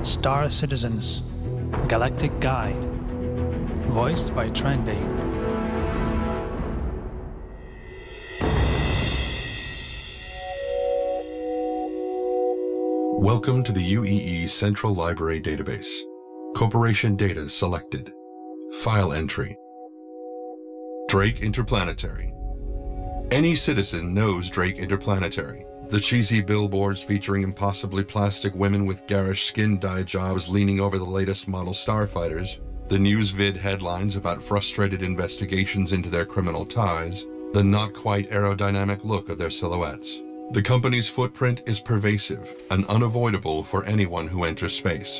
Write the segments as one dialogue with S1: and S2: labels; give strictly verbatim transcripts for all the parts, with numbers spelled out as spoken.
S1: Star Citizens Galactic Guide, voiced by Trendy.
S2: Welcome to the U E E Central Library Database. Corporation data selected. File entry. Drake Interplanetary. Any citizen knows Drake Interplanetary. The cheesy billboards featuring impossibly plastic women with garish skin dye jobs leaning over the latest model starfighters, the news vid headlines about frustrated investigations into their criminal ties, the not quite aerodynamic look of their silhouettes. The company's footprint is pervasive and unavoidable for anyone who enters space.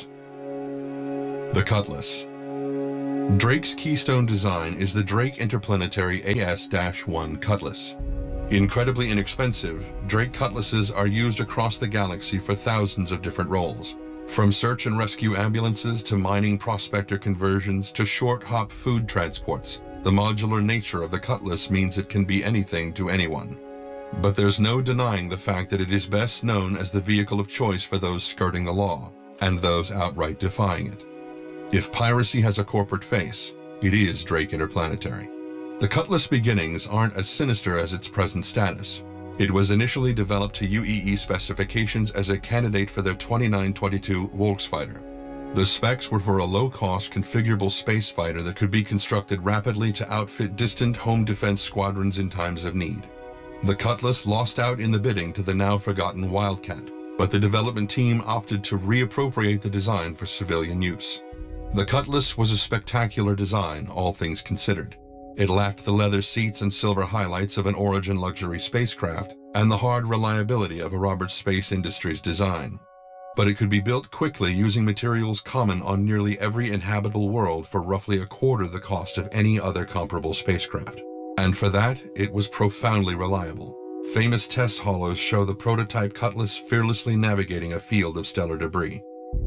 S2: The Cutlass. Drake's keystone design is the Drake Interplanetary A S one Cutlass. Incredibly inexpensive, Drake Cutlasses are used across the galaxy for thousands of different roles. From search and rescue ambulances to mining prospector conversions to short-hop food transports, the modular nature of the Cutlass means it can be anything to anyone. But there's no denying the fact that it is best known as the vehicle of choice for those skirting the law, and those outright defying it. If piracy has a corporate face, it is Drake Interplanetary. The Cutlass beginnings aren't as sinister as its present status. It was initially developed to U E E specifications as a candidate for their twenty-nine twenty-two Volksfighter. The specs were for a low-cost, configurable space fighter that could be constructed rapidly to outfit distant home defense squadrons in times of need. The Cutlass lost out in the bidding to the now-forgotten Wildcat, but the development team opted to reappropriate the design for civilian use. The Cutlass was a spectacular design, all things considered. It lacked the leather seats and silver highlights of an Origin luxury spacecraft and the hard reliability of a Roberts Space Industries design. But it could be built quickly using materials common on nearly every inhabitable world for roughly a quarter the cost of any other comparable spacecraft. And for that, it was profoundly reliable. Famous test holos show the prototype Cutlass fearlessly navigating a field of stellar debris.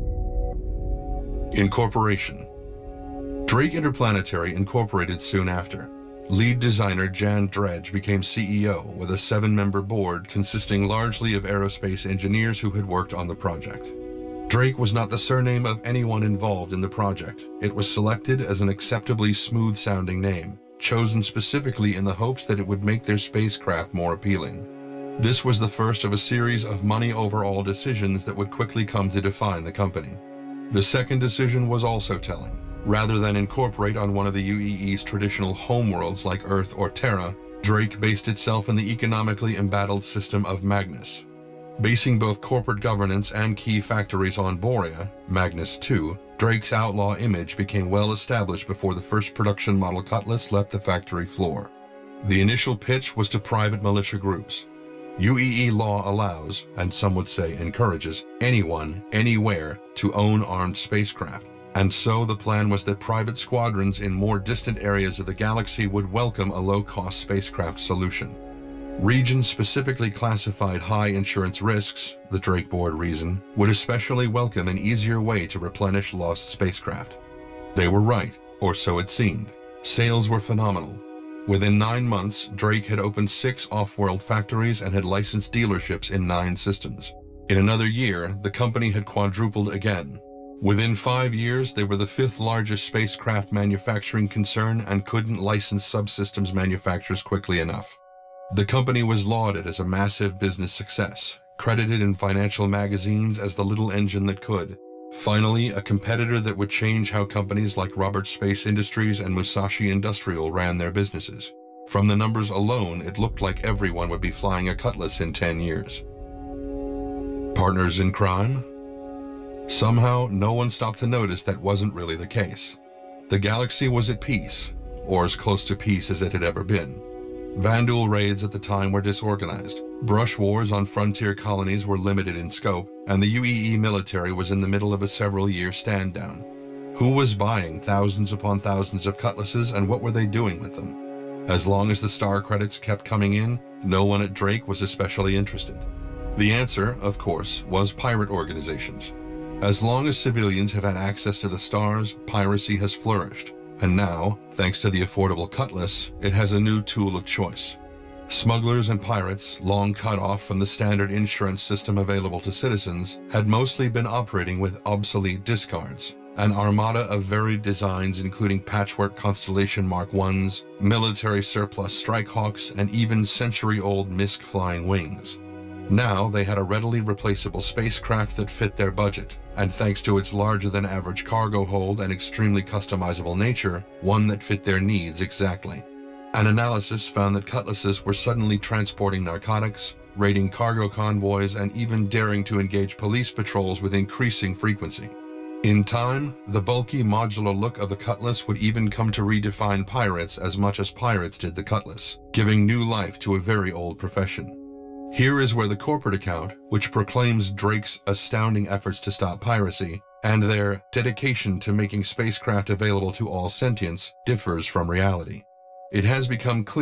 S2: Incorporation. Drake Interplanetary incorporated soon after. Lead designer Jan Dredge became C E O with a seven-member board consisting largely of aerospace engineers who had worked on the project. Drake was not the surname of anyone involved in the project. It was selected as an acceptably smooth-sounding name, chosen specifically in the hopes that it would make their spacecraft more appealing. This was the first of a series of money-over-all decisions that would quickly come to define the company. The second decision was also telling. Rather than incorporate on one of the U E E's traditional homeworlds like Earth or Terra, Drake based itself in the economically embattled system of Magnus. Basing both corporate governance and key factories on Borea, Magnus two, Drake's outlaw image became well established before the first production model Cutlass left the factory floor. The initial pitch was to private militia groups. U E E law allows, and some would say encourages, anyone, anywhere to own armed spacecraft. And so the plan was that private squadrons in more distant areas of the galaxy would welcome a low-cost spacecraft solution. Region-specifically classified high insurance risks, the Drake board reasoned, would especially welcome an easier way to replenish lost spacecraft. They were right, or so it seemed. Sales were phenomenal. Within nine months, Drake had opened six off-world factories and had licensed dealerships in nine systems. In another year, the company had quadrupled again. Within five years, they were the fifth largest spacecraft manufacturing concern and couldn't license subsystems manufacturers quickly enough. The company was lauded as a massive business success, credited in financial magazines as the little engine that could. Finally, a competitor that would change how companies like Roberts Space Industries and Musashi Industrial ran their businesses. From the numbers alone, it looked like everyone would be flying a Cutlass in ten years. Partners in crime? Somehow, no one stopped to notice that wasn't really the case. The galaxy was at peace, or as close to peace as it had ever been. Vanduul raids at the time were disorganized. Brush wars on frontier colonies were limited in scope, and the U E E military was in the middle of a several-year stand-down. Who was buying thousands upon thousands of Cutlasses, and what were they doing with them? As long as the star credits kept coming in, no one at Drake was especially interested. The answer, of course, was pirate organizations. As long as civilians have had access to the stars, piracy has flourished. And now, thanks to the affordable Cutlass, it has a new tool of choice. Smugglers and pirates, long cut off from the standard insurance system available to citizens, had mostly been operating with obsolete discards. An armada of varied designs including patchwork Constellation Mark ones, military surplus Strikehawks, and even century-old MISC flying wings. Now they had a readily replaceable spacecraft that fit their budget, and thanks to its larger-than-average cargo hold and extremely customizable nature, one that fit their needs exactly. An analysis found that cutlasses were suddenly transporting narcotics, raiding cargo convoys, and even daring to engage police patrols with increasing frequency. In time, the bulky modular look of the Cutlass would even come to redefine pirates as much as pirates did the Cutlass, giving new life to a very old profession. Here is where the corporate account, which proclaims Drake's astounding efforts to stop piracy, and their dedication to making spacecraft available to all sentients, differs from reality. It has become clear